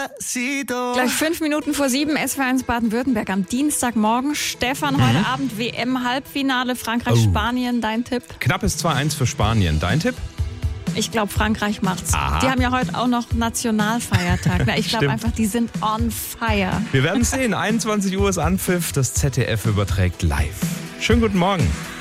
Despacito. Gleich 5 Minuten vor 7, SWR1 Baden-Württemberg am Dienstagmorgen. Stefan, heute Abend WM-Halbfinale, Frankreich-Spanien, dein Tipp? Knappes 2-1 für Spanien. Dein Tipp? Ich glaube, Frankreich macht's. Aha. Die haben ja heute auch noch Nationalfeiertag. Ich glaube Stimmt. einfach, die sind on fire. Wir werden sehen. 21 Uhr ist Anpfiff. Das ZDF überträgt live. Schönen guten Morgen.